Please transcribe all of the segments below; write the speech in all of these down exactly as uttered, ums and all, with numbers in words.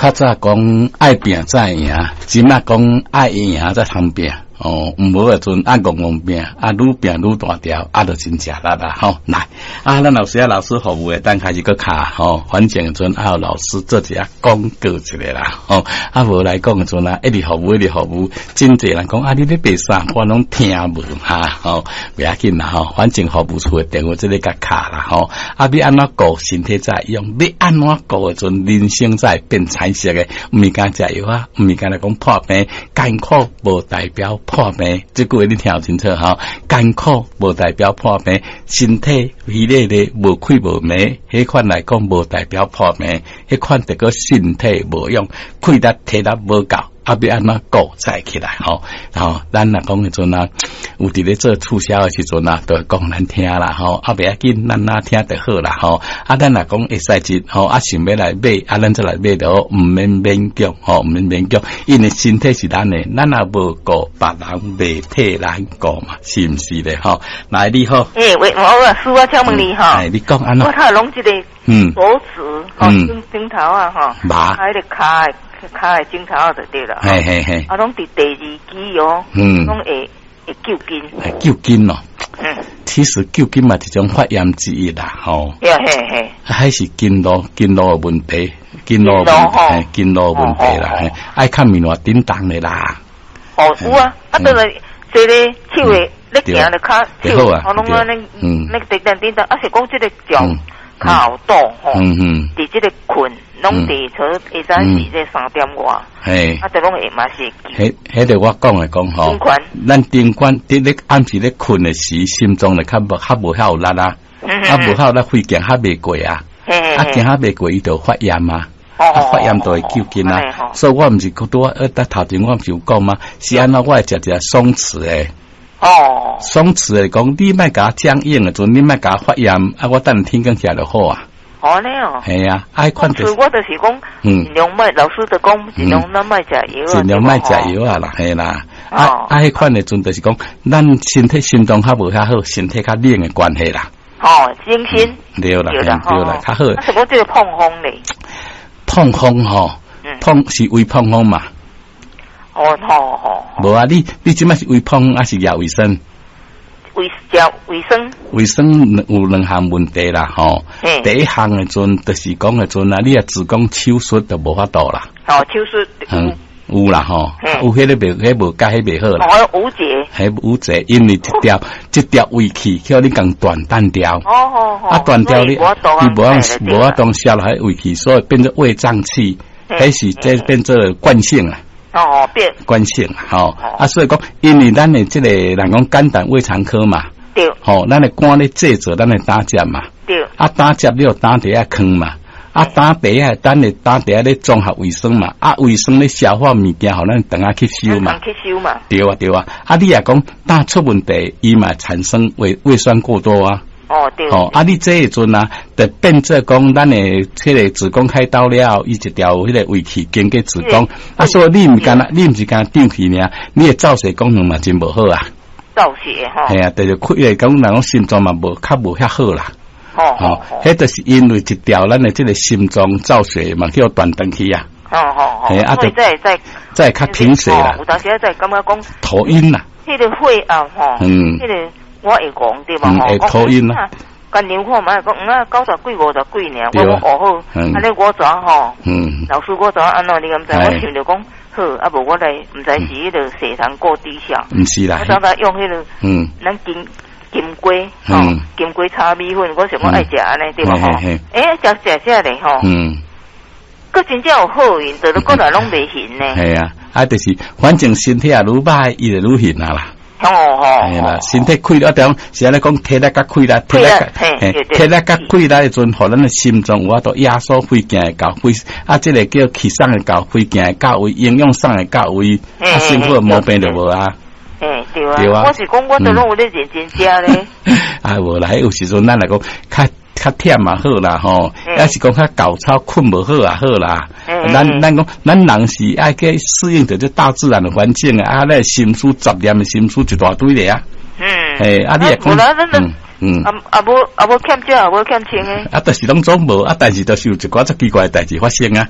较早讲爱拼才赢，今仔讲爱赢才通拼。哦，唔好个阵啊，戆戆拼，啊，愈拼愈大条，啊，就真正力啦吼。来，啊，咱老师啊，老师服务诶，等开始个卡吼，反正个阵啊，有老师做一下广告一个啦吼。啊，无来讲个阵啊，一直服务一直服务，真侪人讲啊，你咧卖啥？我拢听无哈吼，不要紧啦吼，反正服务处诶电话即个甲卡啦吼。啊，你安怎顾身体在用？你安怎顾个阵人生在变彩色诶？毋是讲食药啊，毋是讲来讲破病，艰苦无代表。破病，这句话你听清楚哈。艰苦无代表破病，身体疲累咧无气无馁，迄款来讲无代表破病，迄款得个身体无用，气力体力无够。啊，要安怎顾载起来吼？然后咱若讲迄阵啊，有伫咧做促销诶时阵啊，都会讲咱听啦吼。啊，袂要紧，咱哪听得好啦吼。啊，咱若讲会使节吼，啊想要来买，啊咱再来买着，毋免勉强吼，毋免勉强，因为身体是咱诶，咱也无顾别人袂替咱顾嘛，是毋是咧吼？来你好， 诶、欸，喂，我啊，师我请问你吼， 哎，你讲安怎？ 我头拢一个嗯手指吼，顶顶头啊吼， 麻， 还有个骹诶。骹诶镜头就对啦， 嘿嘿嘿， 啊，拢伫第二期哦， 嗯， 拢会会揪筋， 会揪筋咯， 嗯， 其實揪筋嘛，一種發炎之一啦，吼， 嘿嘿嘿， 還是筋絡筋絡嘅問題，筋絡問題，筋絡問題啦，愛看面話點動嘅啦， 哦，有啊，啊，倒來即個手誒，咧行咧骹手，我攏安尼，嗯，咧點動點動，啊是講即個腳骹肚吼，嗯嗯，佇即個困。攏佇坐下早時這三點外，嘿，啊，就攏會嘛是。迄迄個我講來講吼，咱頂關伫咧暗時咧困誒時，心臟咧較無較無遐有力啊，啊無遐有力，肺行較袂過啊，啊行較袂過，伊就發炎啊，啊發炎就會揪筋啊，所以我毋是講拄啊，呃，頭前我毋是有講嘛，是安怎我會食一下鬆弛誒，哦，鬆弛誒講，你莫甲僵硬誒，陣你莫甲發炎，啊我等天光起來就好啊。哦，呢哦，系啊，爱看就是我就是讲，嗯，尽量卖老师就讲，尽量咱卖食药啊，尽量卖食药啊啦，系啦，啊啊，迄款诶阵就是讲，咱身体心脏较无遐好，身体较冷诶关系啦。哦，精神对啦，对啦，对啦，较好。啊，什么叫做碰风咧？碰风吼，碰是微碰风嘛。哦，好好。无啊，你你即摆是微碰还是亚卫生？卫食卫生，卫生有两项问题啦，吼。第一项诶阵，就是讲诶阵啊，你啊子宫手術就無法度啦。哦，手術嗯有啦吼，有迄個袂，迄無解，迄袂好啦。哦，有節，迄有節，因為一條一條胃氣，叫你講斷單掉。哦哦哦。啊斷掉你，你無法無法當消落喺胃氣，所以變做胃脹氣，迄是即變做慣性啊。哦，變慣性，吼、哦，啊，所以講，因為咱的即個人講簡單胃腸科嘛，對，吼、哦，咱的肝咧製造，咱的膽汁嘛，對，啊，膽汁你有膽地啊坑嘛，啊，膽地啊，咱的膽地啊咧綜合衛生嘛，啊，衛生咧消化物件，互咱等下吸收嘛，吸收嘛，對啊，對啊，啊，你也講膽出問題，伊嘛產生胃胃酸過多啊。哦，對。哦，啊，你這一陣啊，就變做講，咱誒，迄個子宮開刀了，伊一條迄個胃氣經過子宮，啊，所以你唔干啦，你唔是干長氣呢，你嘅造血功能嘛真無好啊。造血吼。係啊，就是佢嚟講，人講心臟嘛無較無遐好啦。哦哦。迄就是因為一條咱嘅即個心臟造血嘛叫斷斷去啊。哦哦哦。係啊，就再再再較停水啦。有當時再感覺講頭暈啦。迄個血啊，吼。嗯。迄個。我會講對嘛？嗯，會討厭啦。近年看嘛，講啊九十幾五十幾年，我講學好，安尼我怎吼？嗯，老師我怎安怎？你咁知？我想着講好，啊無我來唔知是迄個血糖過低下。唔是啦。我想甲用迄個，嗯，咱金金龜，吼，金龜炒米粉，我想我愛食安尼對嘛？吼，誒，食食食咧吼。嗯。佮真正有好運，就是過來攏袂行呢。係啊，啊，就是反正身體啊愈歹，伊就愈行啊啦。哦哦，係啦，身體虧力一點，是安尼講體力甲虧力，體力嘿，體力甲虧力嘅陣，互咱嘅心臟有法度壓縮肺經嘅到肺，啊，即個叫氣送嘅到肺經嘅到位，營養送嘅到位，啊，身體毛病就無啊。誒，對啊，對啊，我是講我都攏有咧認真食咧。啊，無啦，有時陣咱來講較。較忝嘛好啦吼，也是講較搞操困無好啊好啦。咱咱講咱人是愛去適應着這大自然的環境啊，啊，咱心思雜念的心思一大堆咧啊。嗯，誒，啊，你也講，嗯嗯，啊啊無啊無欠食啊無欠清誒。啊，但是攏總無啊，但是就是有一寡足奇怪嘅代志發生啊。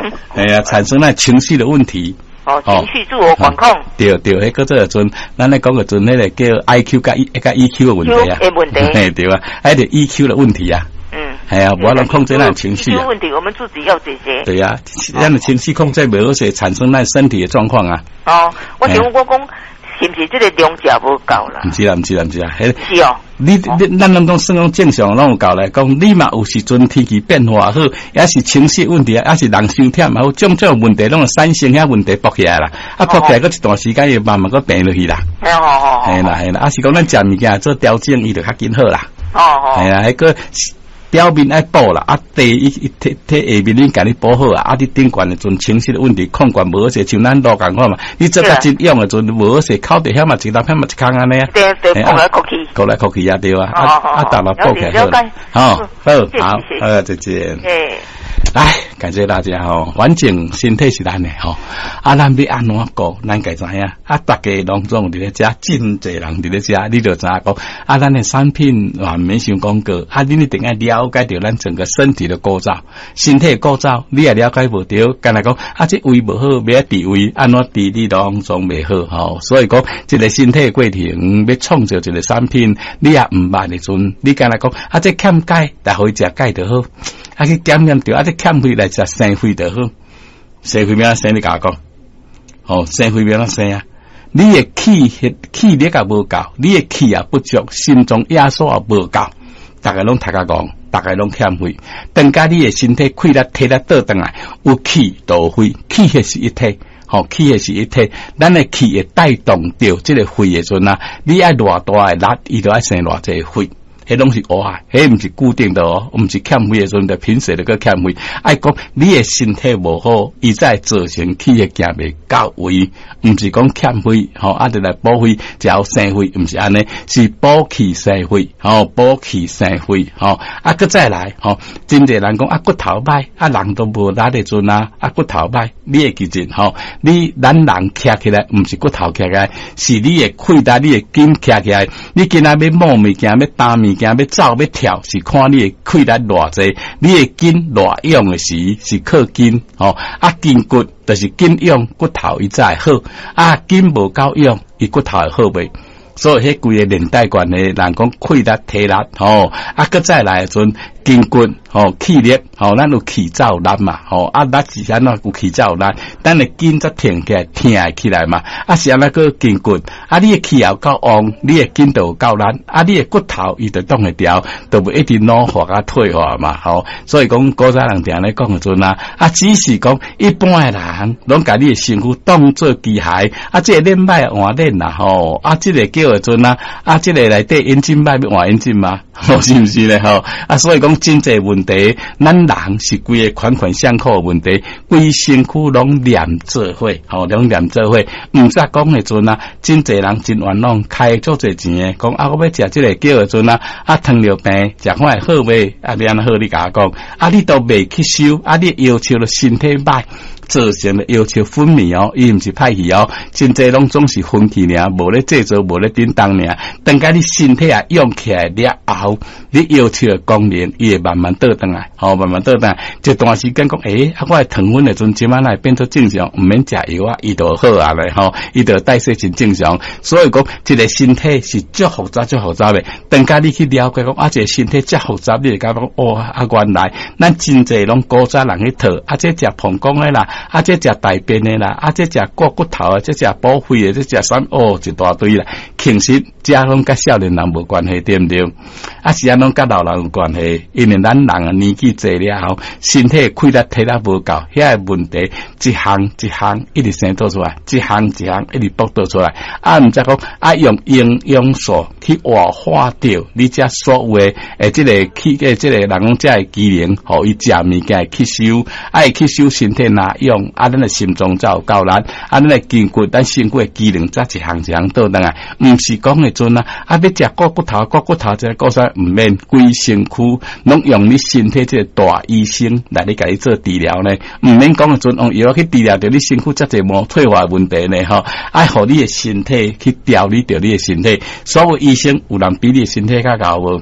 哎呀，产生那情绪的问题。 哦，情绪自我管控。 对对，迄个这阵，咱咧讲个阵，迄个叫 I Q 加 E 加 E Q 的问题啊。 的问题。 嘿，对啊，还得 E Q 的问题啊。 嗯。 系啊，无能控制咱情绪啊。 问题我们自己要解决。 对啊，咱的情绪控制不好势，产生咱身体的状况啊。 哦，我想我讲。是不是这个量食无够啦？ 唔是啦，唔是啦，唔是啦， 是哦。 你你咱拢讲算讲正常，拢有够来讲，你嘛有时阵天气变化好，也是情绪问题啊，也是人伤忝嘛，有种种问题，拢有产生遐问题搏起来啦，啊搏起来，佮一段时间又慢慢佮病落去啦。 系哦哦。 系啦系啦，啊是讲咱食物件做调整，伊就较紧好啦。 哦哦。 系啦，迄个。表面爱补啦，啊第一一体体下面恁甲你补好啊，啊你顶悬的阵情绪的问题控管无好势，像咱路共款嘛，你做甲真用的阵无好势，口地遐嘛一粒遐嘛一空安尼啊， 对对，讲来讲去， 讲来讲去啊对啊，啊啊大嘛补起来好，好，好，好，再见。来，感谢大家吼，反正身体是咱的吼，啊，咱要安怎过，咱该知影，啊，大家拢总伫咧遮，真侪人伫咧遮，你就知影讲，啊，咱的产品啊，免想广告，啊，你一定要了解到咱整个身体的构造，身体构造，你也了解无到，干来讲，啊，这胃无好，要治胃，安怎治你拢总袂好，吼，所以讲，一个身体过程要创造一个产品，你也毋捌的阵，你干来讲，啊，这欠钙，但可以食钙就好。啊，去检验着，啊，这欠费来食生肺就好，生肺要生你甲我讲，哦，生肺要怎生啊？你的气血气力也无够，你的气也不足，心脏压缩也无够，大家拢大家讲，大家拢欠费。等下你的身体气力体力倒转来，有气就肺，气血是一体，吼、哦，气血是一体，咱的气会带动着这个肺的阵啊，你爱偌大的力，伊就爱生偌济肺。迄拢是活，迄毋是固定的哦，毋是欠费的时阵就平时就个欠费。爱讲你的身体无好，伊再造成气血行袂到位，毋是讲欠费，吼、哦，啊，就来补肺，只有生肺，毋是安尼，是补气生肺，吼，补气生肺，吼，啊，佮再来，吼，真侪人讲啊，骨头歹，啊，人都无力的阵啊，啊，骨头歹，你会记住，吼，你咱人徛起来，毋是骨头徛起来，是你的气力，你的筋徛起来，你今仔要摸物件，要担物。要走要跳是看你的气力偌济，你的筋偌用的时是靠筋哦，啊筋骨就是筋用，骨头伊才会好，啊筋无够用，伊骨头会好袂。所以迄规个连带关系，人讲气力、体力吼，啊，佮再来阵筋骨吼、气力吼，咱有气走力嘛吼，啊，力是安怎有气走力，咱的筋则挺起来、挺起来嘛，啊是安那个筋骨，啊你的气也够旺，你的筋就有够力，啊你的骨头伊就动会调，就不一定老化甲退化嘛吼，所以讲古早人定咧讲个阵啊，啊只是讲一般的人拢甲你的身躯当做机械，啊这个练歹换练啦吼，啊这个叫个阵啊，啊这个内底引进歹要换引进嘛，吼是毋是咧吼？啊所以讲真济问题，咱人是规个款款相扣的问题，规身躯拢连做伙，吼拢连做伙，毋则讲个阵啊，真济人真冤枉开足济钱诶，讲啊我要食这个叫个阵啊，啊糖尿病食看会好袂？啊要安好你甲我讲，啊你都未去收，啊你要求了身体歹。造成的要求分泌哦，伊毋是歹去哦，真济拢总是分去尔，无咧制作，无咧叮当尔。等下你身体啊用起来了后，你要求的功能，伊会慢慢倒转来，吼、哦，慢慢倒转来。一段时间讲，诶、欸，啊，我的糖分的阵，即摆来变做正常，毋免食药啊，伊就好啊咧，吼，伊就代谢真正常。所以讲，一个身体是足复杂、足复杂的。等下你去了解讲，啊，这个身体足复杂，你会感觉哦，啊，原来咱真济拢古早人去套，啊，这食膀胱的啦。啊，这食大便的啦，啊，这食骨骨头啊，这食补肺的，这食啥哦，一大堆啦。其实这拢甲少年人无关系，对不对？啊，是安拢甲老人有关系，因为咱人啊年纪大了后，身体气力体力无够，遐个问题一项一项一直生做出来，一项一项一直剥夺出来。啊，毋则讲啊，用营养素去活化掉你遮所有的诶，这个气诶，这个人讲遮个机能，互伊食物件吸收，爱吸收身体哪用。啊，咱的心脏才有够力，啊，咱的筋骨，咱身躯的机能才一项一项倒转来，毋是讲的阵啊，啊，要食骨骨头，骨骨头这个骨啥毋免，规身躯拢用你身体这个大医生来你甲你做治疗呢，毋免讲的阵用药去治疗着你身躯遮济无退化问题呢，吼，爱互你的身体去调理着你的身体，所有医生有人比你的身体较高无？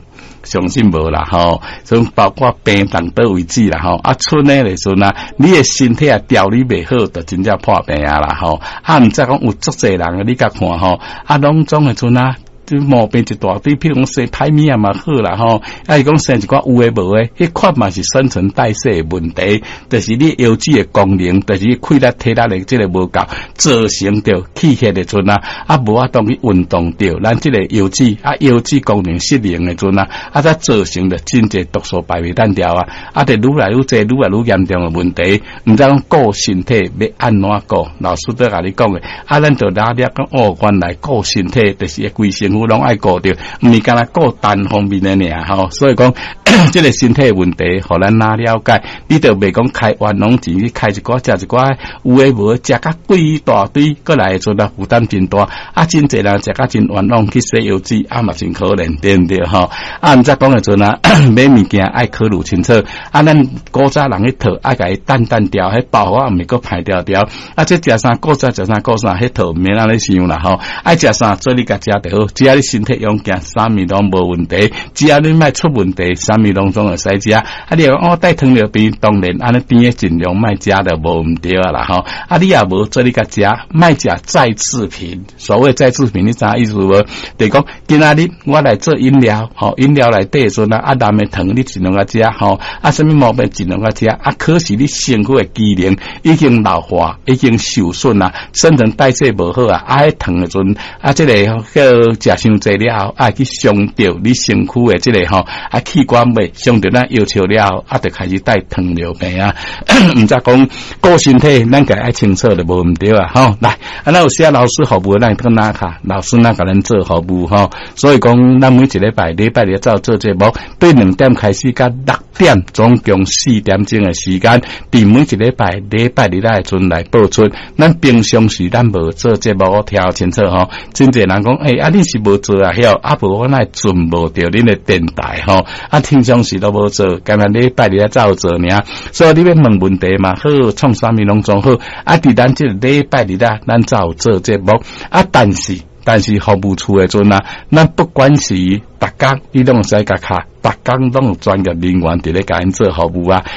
相信无啦吼，从包括病当倒为止啦吼，啊剩诶咧阵啊，你诶身体啊调理袂好，就真正破病啊啦吼，啊毋则讲有足侪人你甲看吼，啊拢总诶阵啊。即毛病一大堆，譬如讲生歹物啊嘛好啦吼，啊伊讲生一寡有诶无诶，迄款嘛是新陈代谢诶问题，就是你腰肌诶功能，就是气力体力诶即个无够，造成着气血诶阵啊，啊无法当去运动着，咱即个腰肌啊腰肌功能失灵诶阵啊，啊则造成着真侪毒素排袂单调啊，啊得愈来愈侪愈来愈严重诶问题，毋知讲顾身体要安怎顾，老师都甲你讲诶，啊咱着哪了讲哦，原来顾身体就是规身躯拢爱顾着，毋是干那顾单方面诶尔吼，所以讲即个身体问题，互咱哪了解，你着袂讲开冤枉钱去开一寡食一寡有诶无，食甲贵大堆，过来阵啊负担真大，啊真侪人食甲真冤枉去洗腰子，啊嘛真可怜，对毋对吼？啊，毋则讲诶阵啊，买物件爱考虑清楚，啊咱古早人迄套爱甲伊淡淡调，迄包袱毋是个排掉掉，啊即食啥古早食啥古啥，迄套毋免安尼想啦吼，爱食啥做你甲食就好，只要你身体勇健，啥物拢无问题，只要你莫出问题，啥物拢总会使食。啊，你讲哦带糖尿病，当然安尼甜诶尽量莫食就无毋对啊啦吼。啊，你也无做你甲食，莫食再制品。所谓再制品，你知影意思无？就是讲今仔日我来做饮料，吼，饮料内底阵啊，啊蓝诶糖你尽量甲食，吼，啊什么毛病尽量甲食，啊可是你身躯诶机能已经老化，已经受损啊，新陈代谢无好啊，啊迄糖诶阵，啊即、这个叫食伤济了后，啊去伤着你身躯诶即个吼，啊器官袂伤着咱要求了后，啊就开始带糖尿病啊，毋则讲顾身体，咱家爱清楚就无毋对啊，吼，来，啊咱有些老师服务咱跟哪卡，老师哪甲咱做服务吼，所以讲咱每一礼拜礼拜日照做节目，对两点开始甲六点，总共四点钟诶时间，伫每一礼拜礼拜日来阵来播出，咱平常时咱无做节目，我听清楚吼，真侪人讲，诶、欸、啊你是无做啊，晓啊无我乃准无着恁诶电台吼，啊平常时都无做，干那礼拜日才照做尔，所以你要问问题嘛，好创啥物拢总好，啊伫咱即个礼拜日啊，咱才有做节目，啊但是但是服务处诶阵啊，咱不管是逐工你拢使甲卡，逐工拢有专业人员伫咧甲因做服务啊。